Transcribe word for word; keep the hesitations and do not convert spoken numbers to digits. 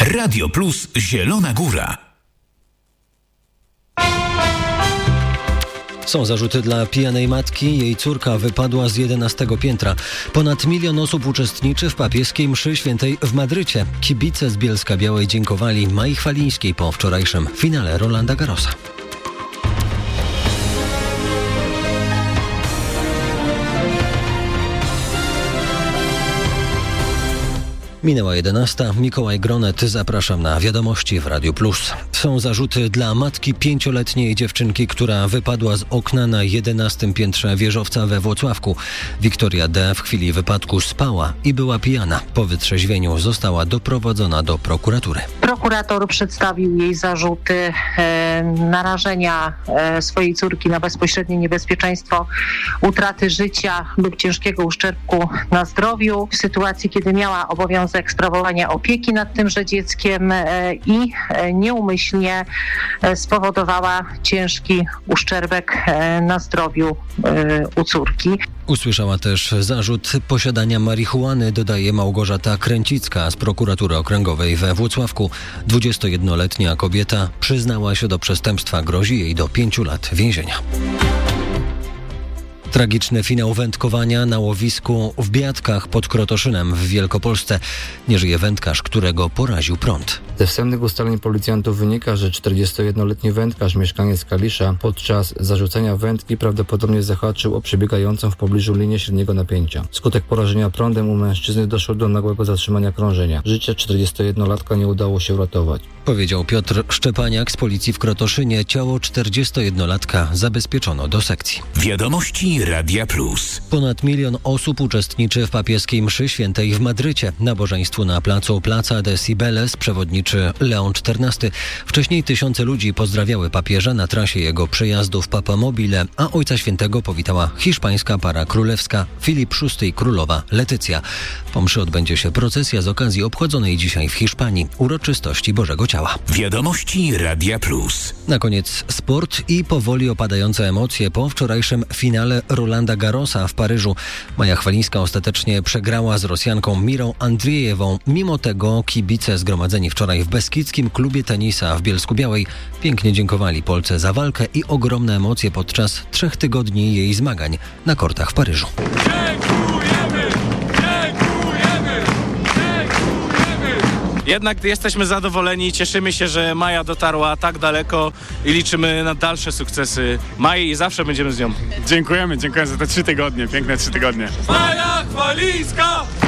Radio Plus Zielona Góra. Są zarzuty dla pijanej matki. Jej córka wypadła z jedenastego piętra. Ponad milion osób uczestniczy w papieskiej mszy świętej w Madrycie. Kibice z Bielska-Białej dziękowali Mai Chwalińskiej po wczorajszym finale Rolanda Garrosa. Minęła jedenasta. Mikołaj Gronet, zapraszam na wiadomości w Radiu Plus. Są zarzuty dla matki pięcioletniej dziewczynki, która wypadła z okna na jedenastym piętrze wieżowca we Włocławku. Wiktoria D. w chwili wypadku spała i była pijana. Po wytrzeźwieniu została doprowadzona do prokuratury. Prokurator przedstawił jej zarzuty e, narażenia e, swojej córki na bezpośrednie niebezpieczeństwo utraty życia lub ciężkiego uszczerbku na zdrowiu w sytuacji, kiedy miała obowiązek sprawowania opieki nad tymże dzieckiem i nieumyślnie spowodowała ciężki uszczerbek na zdrowiu u córki. Usłyszała też zarzut posiadania marihuany, dodaje Małgorzata Kręcicka z prokuratury okręgowej we Włocławku. dwudziestojednoletnia kobieta przyznała się do przestępstwa, grozi jej do pięciu lat więzienia. Tragiczny finał wędkowania na łowisku w Biatkach pod Krotoszynem w Wielkopolsce. Nie żyje wędkarz, którego poraził prąd. Ze wstępnych ustaleń policjantów wynika, że czterdziestojednoletni wędkarz, mieszkaniec Kalisza, podczas zarzucenia wędki prawdopodobnie zahaczył o przebiegającą w pobliżu linię średniego napięcia. Wskutek porażenia prądem u mężczyzny doszło do nagłego zatrzymania krążenia. Życie czterdziestojednolatka nie udało się uratować. Powiedział Piotr Szczepaniak z policji w Krotoszynie. Ciało czterdziestojednolatka zabezpieczono do sekcji. Wiadomości Radia Plus. Ponad milion osób uczestniczy w papieskiej mszy świętej w Madrycie. Nabożeństwu na placu Plaza de Cibeles przewodniczy Leon czternasty. Wcześniej tysiące ludzi pozdrawiały papieża na trasie jego przejazdu w Papamobile, a Ojca Świętego powitała hiszpańska para królewska Filip szósty i królowa Letycja. Po mszy odbędzie się procesja z okazji obchodzonej dzisiaj w Hiszpanii uroczystości Bożego Ciała. Wiadomości Radia Plus. Na koniec sport i powoli opadające emocje po wczorajszym finale Rolanda Garrosa w Paryżu. Maja Chwalińska ostatecznie przegrała z Rosjanką Mirą Andriejewą. Mimo tego kibice zgromadzeni wczoraj w Beskidzkim Klubie Tenisa w Bielsku-Białej pięknie dziękowali Polce za walkę i ogromne emocje podczas trzech tygodni jej zmagań na kortach w Paryżu. Dziękujemy! Dziękujemy! Dziękujemy! Jednak jesteśmy zadowoleni, cieszymy się, że Maja dotarła tak daleko i liczymy na dalsze sukcesy Mai i zawsze będziemy z nią. Dziękujemy, dziękuję za te trzy tygodnie, piękne trzy tygodnie. Maja Chwalińska!